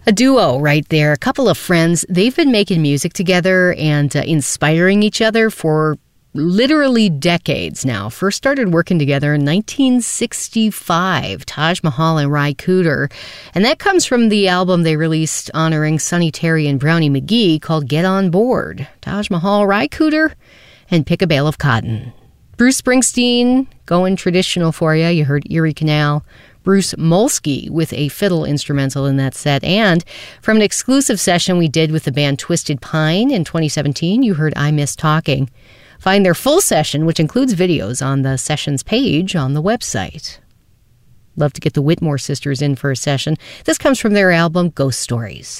A duo right there, a couple of friends. They've been making music together and inspiring each other for literally decades now. First started working together in 1965, Taj Mahal and Ry Cooder. And that comes from the album they released honoring Sonny Terry and Brownie McGhee called Get On Board. Taj Mahal, Ry Cooder, and Pick a Bale of Cotton. Bruce Springsteen, going traditional for you. You heard Erie Canal. Bruce Molsky with a fiddle instrumental in that set. And from an exclusive session we did with the band Twisted Pine in 2017, you heard I Miss Talking. Find their full session, which includes videos, on the sessions page on the website. Love to get the Whitmore sisters in for a session. This comes from their album Ghost Stories.